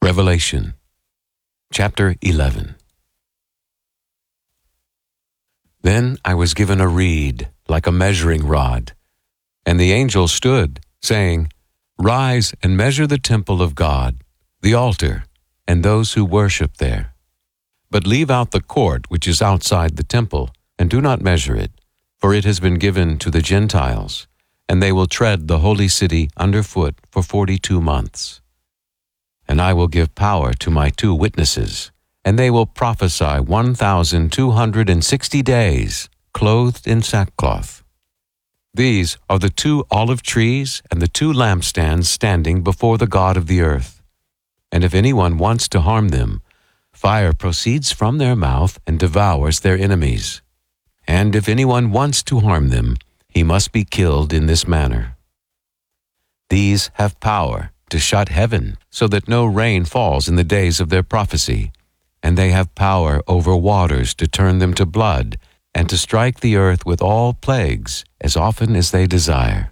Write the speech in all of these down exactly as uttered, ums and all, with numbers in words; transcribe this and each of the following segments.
Revelation, chapter eleven. Then I was given a reed, like a measuring rod, and the angel stood, saying, Rise and measure the temple of God, the altar, and those who worship there. But leave out the court which is outside the temple, and do not measure it, for it has been given to the Gentiles, and they will tread the holy city underfoot for forty-two months. And I will give power to my two witnesses, and they will prophesy one thousand two hundred and sixty days, clothed in sackcloth. These are the two olive trees and the two lampstands standing before the God of the earth. And if anyone wants to harm them, fire proceeds from their mouth and devours their enemies. And if anyone wants to harm them, he must be killed in this manner. These have power to shut heaven so that no rain falls in the days of their prophecy, and they have power over waters to turn them to blood and to strike the earth with all plagues as often as they desire.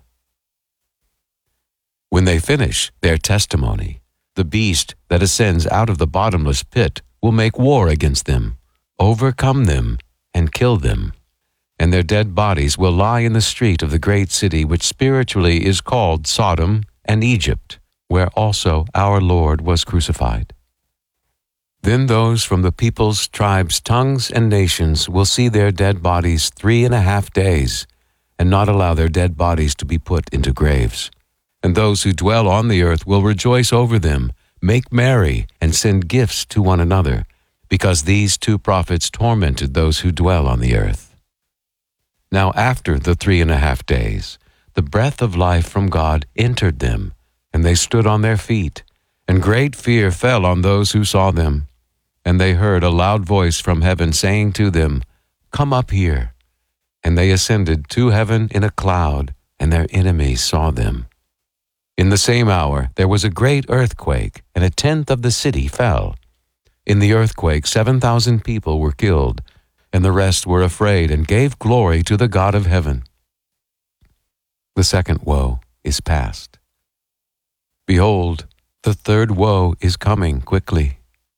When they finish their testimony, the beast that ascends out of the bottomless pit will make war against them, overcome them, and kill them. And their dead bodies will lie in the street of the great city which spiritually is called Sodom and Egypt, where also our Lord was crucified. Then those from the peoples, tribes, tongues, and nations will see their dead bodies three and a half days, and not allow their dead bodies to be put into graves. And those who dwell on the earth will rejoice over them, make merry, and send gifts to one another, because these two prophets tormented those who dwell on the earth. Now after the three and a half days, the breath of life from God entered them, and they stood on their feet, and great fear fell on those who saw them. And they heard a loud voice from heaven saying to them, Come up here. And they ascended to heaven in a cloud, and their enemies saw them. In the same hour there was a great earthquake, and a tenth of the city fell. In the earthquake seven thousand people were killed, and the rest were afraid and gave glory to the God of heaven. The second woe is past. Behold, the third woe is coming quickly.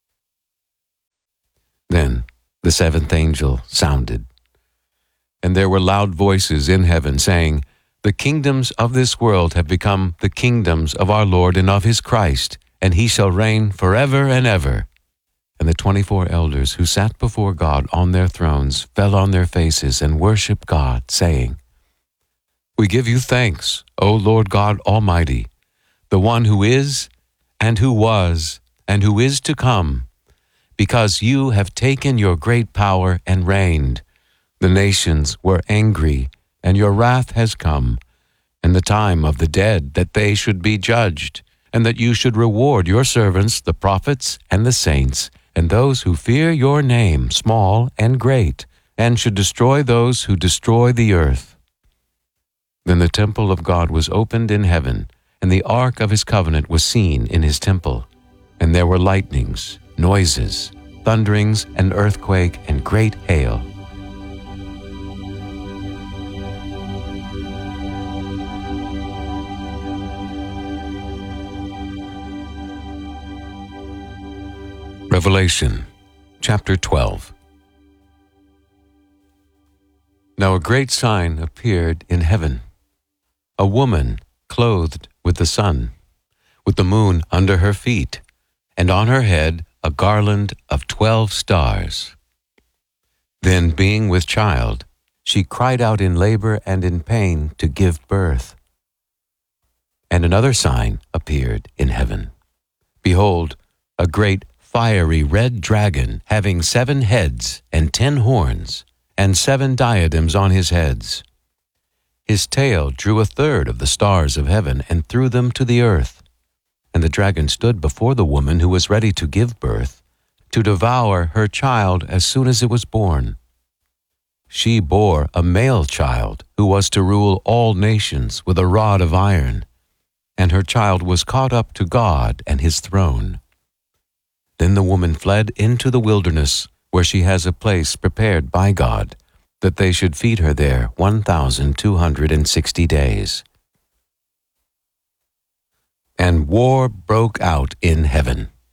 Then the seventh angel sounded, and there were loud voices in heaven saying, The kingdoms of this world have become the kingdoms of our Lord and of his Christ, and he shall reign forever and ever. And the twenty-four elders who sat before God on their thrones fell on their faces and worshiped God, saying, We give you thanks, O Lord God Almighty, the one who is, and who was, and who is to come, because you have taken your great power and reigned. The nations were angry, and your wrath has come, and the time of the dead that they should be judged, and that you should reward your servants, the prophets and the saints, and those who fear your name, small and great, and should destroy those who destroy the earth. Then the temple of God was opened in heaven, and the ark of his covenant was seen in his temple. And there were lightnings, noises, thunderings, an earthquake, and great hail. Revelation, chapter twelve. Now a great sign appeared in heaven, a woman clothed with the sun, with the moon under her feet, and on her head a garland of twelve stars. Then, being with child, she cried out in labor and in pain to give birth. And another sign appeared in heaven. Behold, a great fiery red dragon, having seven heads and ten horns, and seven diadems on his heads. His tail drew a third of the stars of heaven and threw them to the earth. And the dragon stood before the woman who was ready to give birth, to devour her child as soon as it was born. She bore a male child who was to rule all nations with a rod of iron, and her child was caught up to God and his throne. Then the woman fled into the wilderness, where she has a place prepared by God, that they should feed her there one thousand two hundred and sixty days. And war broke out in heaven.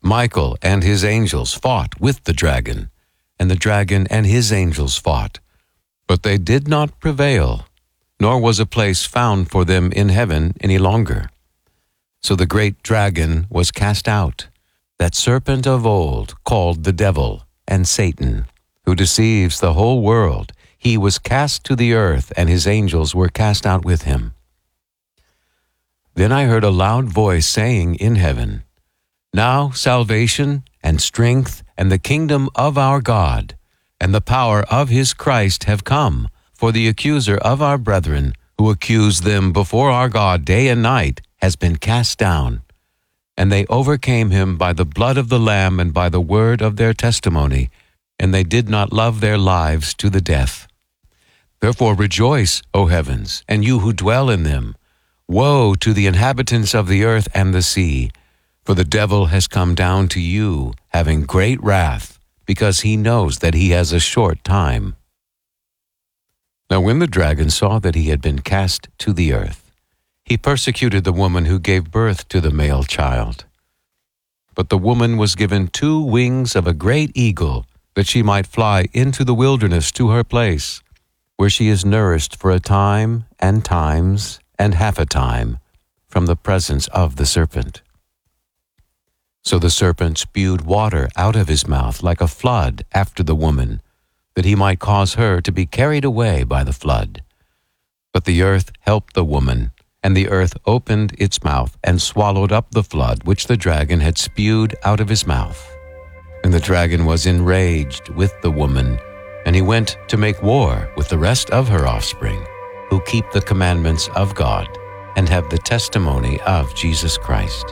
Michael and his angels fought with the dragon, and the dragon and his angels fought. But they did not prevail, nor was a place found for them in heaven any longer. So the great dragon was cast out, that serpent of old, called the devil and Satan, who deceives the whole world. He was cast to the earth, and his angels were cast out with him. Then I heard a loud voice saying in heaven, Now salvation and strength and the kingdom of our God and the power of his Christ have come, for the accuser of our brethren, who accused them before our God day and night, has been cast down. And they overcame him by the blood of the Lamb and by the word of their testimony, and they did not love their lives to the death. Therefore rejoice, O heavens, and you who dwell in them. Woe to the inhabitants of the earth and the sea, for the devil has come down to you, having great wrath, because he knows that he has a short time. Now when the dragon saw that he had been cast to the earth, he persecuted the woman who gave birth to the male child. But the woman was given two wings of a great eagle, that she might fly into the wilderness to her place, where she is nourished for a time and times and half a time from the presence of the serpent. So the serpent spewed water out of his mouth like a flood after the woman, that he might cause her to be carried away by the flood. But the earth helped the woman, and the earth opened its mouth and swallowed up the flood which the dragon had spewed out of his mouth. And the dragon was enraged with the woman, and he went to make war with the rest of her offspring, who keep the commandments of God and have the testimony of Jesus Christ.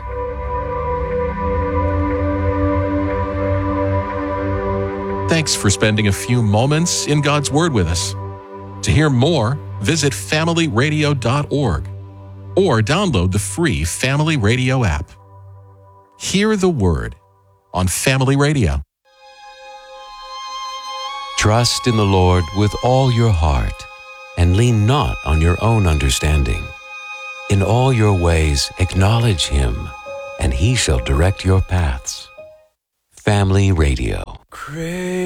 Thanks for spending a few moments in God's Word with us. To hear more, visit family radio dot org or download the free Family Radio app. Hear the Word on Family Radio. Trust in the Lord with all your heart, and lean not on your own understanding. In all your ways acknowledge him, and he shall direct your paths. Family Radio.